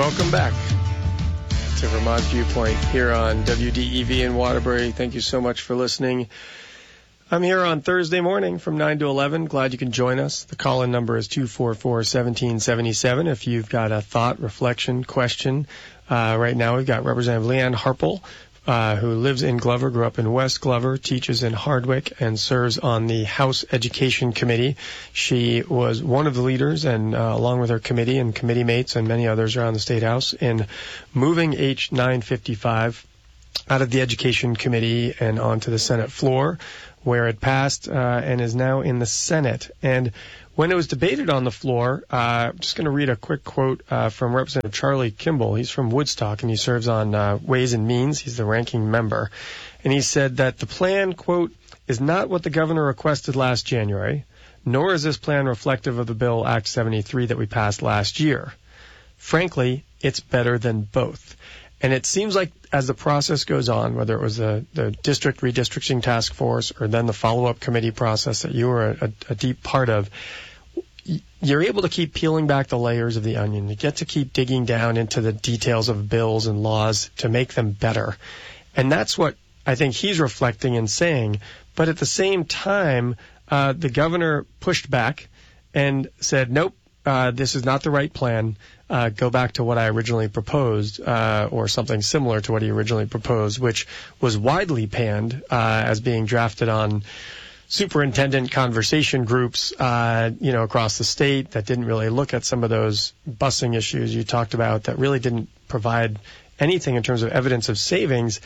Welcome back to Vermont Viewpoint here on WDEV in Waterbury. Thank you so much for listening. I'm here on Thursday morning from 9 to 11. Glad you can join us. The call-in number is 244-1777. If you've got a thought, reflection, question. Right now we've got Representative Leanne Harpel, who lives in Glover, grew up in West Glover, teaches in Hardwick, and serves on the House Education Committee. She was one of the leaders, and along with her committee and committee mates and many others around the State House, in moving H 955 out of the Education Committee and onto the Senate floor, where it passed and is now in the Senate. And when it was debated on the floor, I'm just going to read a quick quote from Representative Charlie Kimball. He's from Woodstock, and he serves on Ways and Means. He's the ranking member. And he said that the plan, quote, is not what the governor requested last January, nor is this plan reflective of the Bill Act 73 that we passed last year. Frankly, it's better than both. And it seems like as the process goes on, whether it was the district redistricting task force or then the follow-up committee process that you were a deep part of, you're able to keep peeling back the layers of the onion. You get to keep digging down into the details of bills and laws to make them better. And that's what I think he's reflecting and saying. But at the same time, the governor pushed back and said, nope, this is not the right plan. Go back to what I originally proposed, or something similar to what he originally proposed, which was widely panned as being drafted on superintendent conversation groups, across the state that didn't really look at some of those busing issues you talked about that really didn't provide anything in terms of evidence of savings,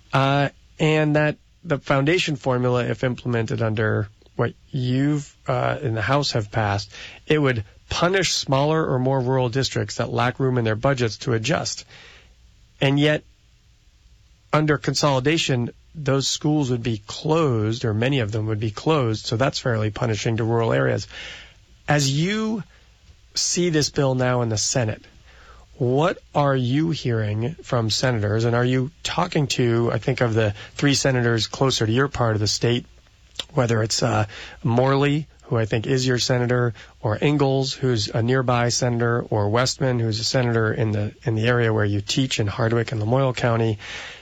and that the foundation formula, if implemented under what you've in the House have passed, it would punish smaller or more rural districts that lack room in their budgets to adjust. And yet, under consolidation, those schools would be closed, or many of them would be closed, so that's fairly punishing to rural areas. As you see this bill now in the Senate, what are you hearing from senators, and are you talking to, I think of the three senators closer to your part of the state, whether it's Morley, who I think is your senator, or Ingalls, who's a nearby senator, or Westman, who's a senator in the area where you teach in Hardwick and Lamoille County.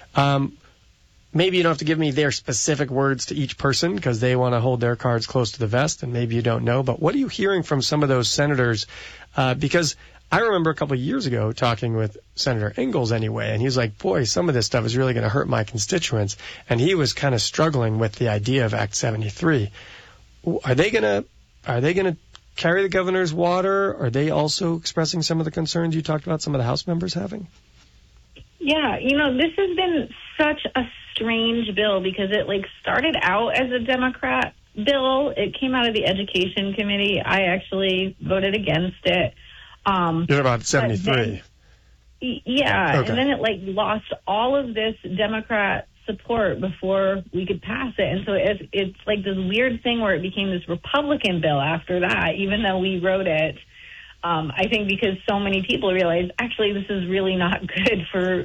Maybe you don't have to give me their specific words to each person because they want to hold their cards close to the vest, and maybe you don't know. But what are you hearing from some of those senators? Because I remember a couple of years ago talking with Senator Ingalls anyway, and he was like, boy, some of this stuff is really going to hurt my constituents. And he was kind of struggling with the idea of Act 73. Are they going to carry the governor's water? Are they also expressing some of the concerns you talked about some of the House members having? Yeah, this has been such a strange bill because it started out as a Democrat bill. It came out of the Education Committee. I actually voted against it. You're about 73. Yeah, okay. And then it lost all of this Democrat support before we could pass it. And so it's like this weird thing where it became this Republican bill after that, even though we wrote it. I think because so many people realized, actually, this is really not good for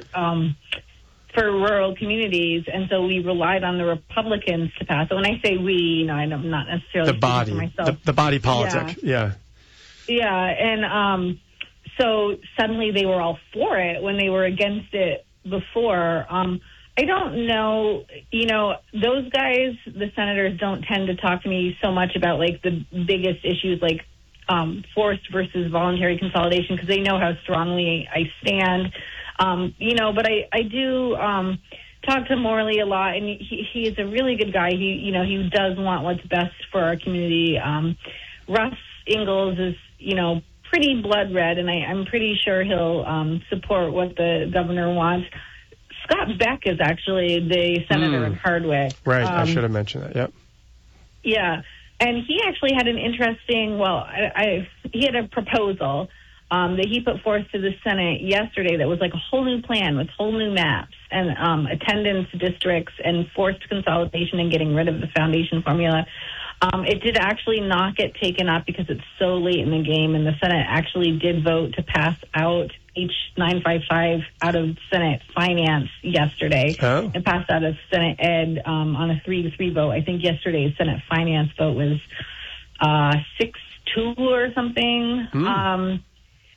rural communities, and so we relied on the Republicans to pass it. When I say we, I'm not necessarily the body, for myself. The body politic, yeah. Yeah, and so suddenly they were all for it when they were against it before. I don't know, those guys, the senators, don't tend to talk to me so much about the biggest issues forced versus voluntary consolidation because they know how strongly I stand. But I do talk to Morley a lot, and he is a really good guy. He does want what's best for our community. Russ Ingalls is, pretty blood red, and I'm pretty sure he'll support what the governor wants. Scott Beck is actually the senator in Hardwick. Right, I should have mentioned that, yep. Yeah, and he actually had an interesting, he had a proposal that he put forth to the Senate yesterday that was a whole new plan with whole new maps and attendance districts and forced consolidation and getting rid of the foundation formula. It did actually not get taken up because it's so late in the game, and the Senate actually did vote to pass out H955 out of Senate Finance yesterday. Oh. It passed out of Senate Ed on a 3-3 vote. I think yesterday's Senate Finance vote was 6-2 or something.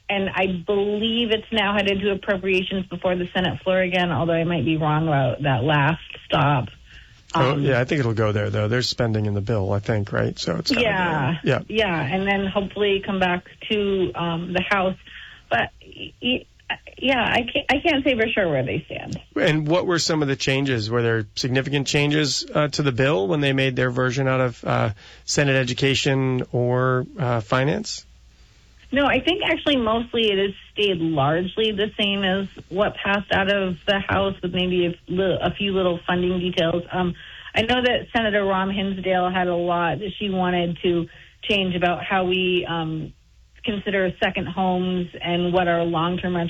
and I believe it's now headed to appropriations before the Senate floor again, although I might be wrong about that last stop. Yeah, I think it'll go there, though. There's spending in the bill, I think, right? So it's yeah, and then hopefully come back to the House. But yeah, I can't say for sure where they stand. And what were some of the changes? Were there significant changes to the bill when they made their version out of Senate Education or Finance? No, I think actually mostly it has stayed largely the same as what passed out of the House, with maybe a few little funding details. I know that Senator Rahm Hinsdale had a lot that she wanted to change about how we consider second homes and what our long-term